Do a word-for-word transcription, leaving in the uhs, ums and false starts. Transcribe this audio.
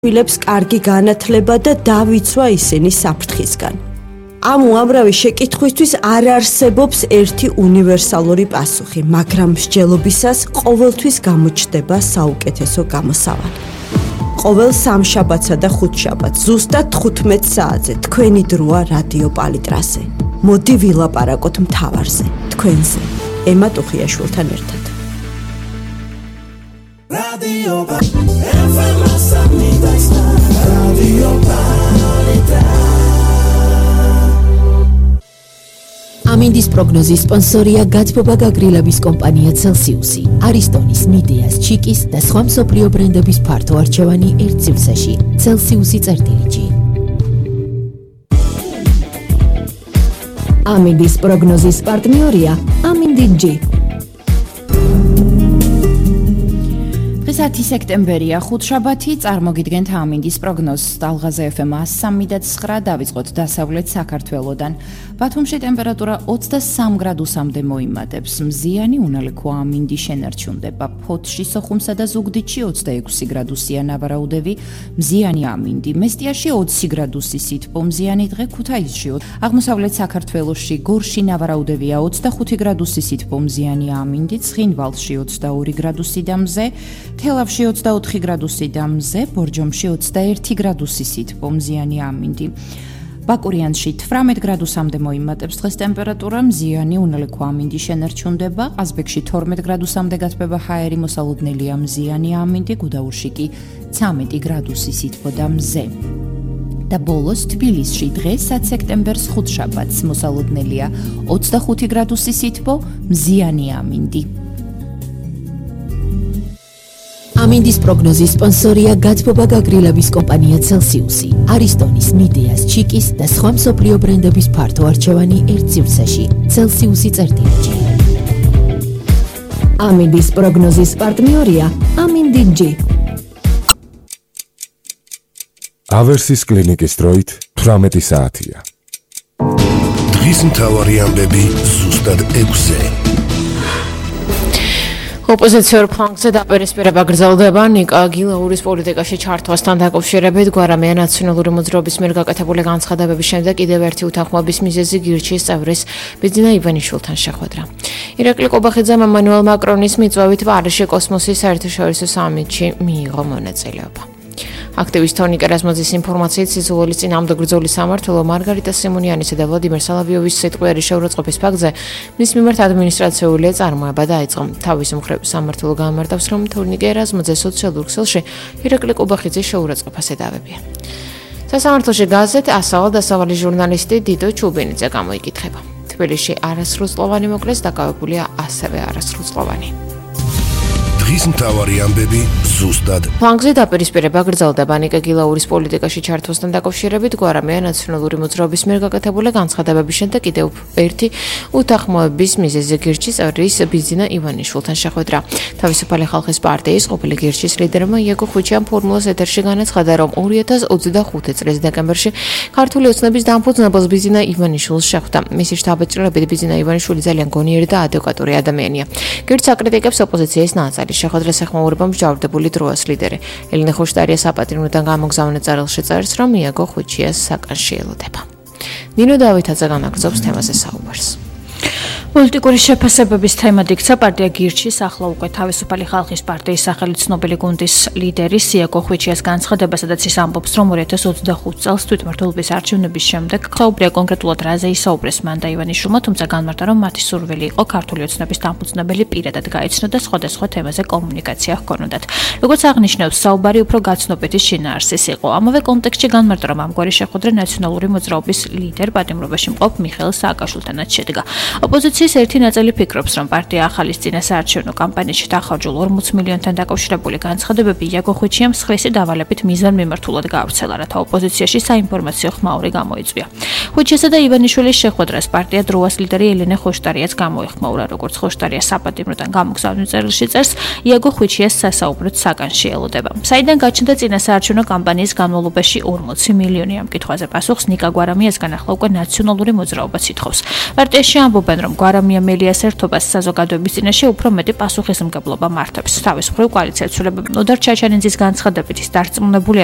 შვილებს კარგი განათლება და დავიცვა ისინი საფრთხისგან. ამ უამრავი შეკითხვისთვის არ არსებობს ერთი უნივერსალური პასუხი, მაგრამ მსჯელობისას ყოველთვის გამოჩნდება საუკეთესო გამოსავალი. ყოველ სამშაბათსა და ხუთშაბათს ზუსტად თხუთმეტ საათზე თქვენი დროა რადიო პალიტრაზე. მოდი ვილაპარაკოთ მთავარზე, თქვენზე, ემა ტუხიაშვილთან ერთად. Radio ამინდის პროგნოზის სპონსორია გაცბობა გაგრილების კომპანია Celsius-ი, არისტონის, მიდეას, ჩიკის და სხვა მსოფლიო ბრენდების ფართო არჩევანი ერთ სივრცეში. Celsius-ი წერტილი. ამინდის პროგნოზის პარტნიორია ამინდი. ათი სექტემბერია, ხუთშაბათი, წარმოგიდგენთ ამინდის პროგნოზს. ტალღაზე ეფ ემ სამი და ცხრა, დავიწყოთ დასავლეთ საქართველოდან. ბათუმში ტემპერატურა ოცდასამ გრადუსამდე მოიმატებს. მზიანი უნალექო ამინდი შენარჩუნდება. ფოთში, სოხუმსა და ზუგდიდში ოცდაექვსი გრადუსია ნავარაუდები. მზიანი ამინდი. მესტიაში ოცი გრადუსი სითბო. მზიანი დღე ქუთაისში. აღმოსავლეთ საქართველოში გორში ნავარაუდებია ოცდახუთი გრადუსი სითბო. მზიანი ამინდი. ცხინვალში ოცდაორი გრადუსი და მზე. თელავში ოცდაოთხი გრადუსი და მზე, ბორჯომში ოცდაერთი გრადუსი სითბო, მზიანი ამინდი. ბაკურიანში თვრამეტ გრადუსამდე მოიმატებს დღეს ტემპერატურა, მზიანი უნალექო ამინდი შენარჩუნდება, ყაზბეგში თორმეტ გრადუსამდე გათბება ჰაერი, მოსალოდნელია მზიანი ამინდი, გუდაურში კი ცამეტი გრადუსი სითბო და მზე. და ბოლოს თბილისში დღეს ათი სექტემბერს ხუთშაბათს მოსალოდნელია ოცდახუთი გრადუსი სითბო, მზიანი ამინდი. ამინდის პროგნოზის სპონსორია გაცბობა გაგრილების კომპანია Celsius-ი, არისტონის, მიდეას, ჩიკის და სხვა მსოფლიო ბრენდების ფართო არჩევანი ერთ სივრცეში. Celsius-ი წერტილი. ამინდის პროგნოზის პარტნიორია ამინდი. ავერსის კლინიკის დროით თვრამეტი საათია. დღის მთავარი ამბები ზუსტად ექვსზე. ოპოზიციურ ფლანგზე დაპირისპირება გრძელდება ნიკა გილაურის პოლიტიკაში ჩართვასთან დაკავშირებით. გვარამია ნაციონალური მოძრაობის მიერ გაკეთებული განცხადებების შემდეგ კიდევ ერთი უთანხმოების მიზეზი გირჩის წევრის ბიძინა ივანიშვილთან შეხვედრა. ირაკლი ყობახიძემ ემანუელ მაკრონის მიწვევით პარიზში კოსმოსის საერთაშორისო სამიტში მიიღო მონაწილეობა. აქტივისტ თონი კერაზმაძის ინფორმაციით სიძულოლის წინააღმდეგ ბრძოლის სამმართველო მარგარიტა სიმონიანისა და ვლადიმერ სალავიოვის სიტყვიერი შეურაცხყოფის ფაქტზე მის მიმართ ადმინისტრაციული წარმოება დაიწყო. თავის მხრივ სამმართველო განმარტავს, რომ თონი კერაზმაძე სოციალურ ქსელში ირაკლი ყობახიძის შეურაცხყოფას ედავებიან. სასამართლოში გაზეთ ასავალ დასავალი ჟურნალისტი დიდო ჩუბინიძე გამოიკითხება. თბილისში არასრულწლოვანი მოკლეს, დაკავებულია ასევე არასრულწლოვანი. დღის მთავარი ამბები ზუსტად. ფლანგზე დაპირისპირება გრძელდება ნიკა გილაურის პოლიტიკაში ჩართვასთან დაკავშირებით. გვარამია ნაციონალური მოძრაობის მიერ გაკეთებული განცხადებების შემდეგ კიდევ ერთი უთანხმოების მიზეზი გირჩის წევრის ბიძინა ივანიშვილთან შეხვედრა. თავისუფალი ხალხის პარტიის ყოფილი გირჩის ლიდერმა იაგო ხვიჩიამ ფორმულას ეთერში განაცხადა, რომ ორი ათას ოცდახუთი წლის დეკემბერში ქართული ოცნების დამფუძნებელს ბიძინა ივანიშვილს შეხვდა. მისი შთაბეჭდილებით ბიძინა ივანიშვილი ძალიან გონიერი და ადეკვატური ადამიანია. გირჩს აკრიტიკებს ოპოზიციის ნაწილი. შეხვედრას ეხმაურება მსჯავრდებული დროას ლიდერი. ელენე ხოშტარია საპატრიონოდან გამოგზავნე წერილში წერს, რომ იაგო ხვიჩიას საკანში ელოდება. ნინო დავითაძე განაგრძობს თემაზე საუბარს. პოლიტიკური შეფასებების თემად იქცა პარტია გირჩის ახლა უკვე თავისუფალი ხალხის პარტიის სახელით ცნობილი გუნდის ლიდერის იაგო ხვიჩიას განცხადება, სადაც ის ამბობს, რომ ორი ათას ოცდახუთი წელს თვითმმართველობის არჩევნების შემდეგ საუბრია კონკრეტულად რაზე ისაუბრეს მან და ივანიშვილმა, თუმცა განმარტა, რომ მათი სურვილი იყო ქართული ოცნების დამფუძნებელი პირადად გაიცნო და სხვადასხვა თემაზე კომუნიკაცია ჰქონოდათ. როგორც აღნიშნავს, საუბარი უფრო გაცნობიტის შინაარსის იყო. ამავე კონტექსტში განმარტა, რომ ამგვარი შეხვედრა ნაციონალური მოძრაობის ლიდერ პატიმრობაში მყოფ მიხეილ სააკაშვილთანაც შედგა. ოპოზიციის ერთი ნაწილი ფიქრობს, რომ პარტია ახალის წინა საარჩევნო კამპანიაში დახარჯულ ორმოც მილიონთან დაკავშირებული განცხადებები იაგო ხვიჩიამ მსხლისი დავალებით მიზანმიმართულად გაავრცელა, რათა ოპოზიციაში საინფორმაციო ხმაური გამოიწვია. ხვიჩიასა და ივანიშვილის შეხვედრას პარტია დროას ლიდერი ელენე ხოშტარიაც გამოეხმაურა, როგორც ხოშტარია საპატიმროდან გამოგზავნილ წერილში წერს, იაგო ხვიჩიას სასაუბროდ საკანში ელოდება. საიდან გაჩნდა წინა საარჩევნო კამპანიის განმავლობაში ორმოცი მილიონი ამ კითხვაზე პასუხს ნიკა გვარამიასგან ახლა უკვე ნაციონალური მოძრაობაც ითხოვს. პარტიაში ამბობენ, რომ გვარამია მელიას ერთობას საზოგადოების წინაშე უფრო მეტი პასუხისმგებლობა მართებს. თავის მხრივ კოალიციაცულებები ნოდარ ჩაჩანიძის განცხადებით ის დარწმუნებული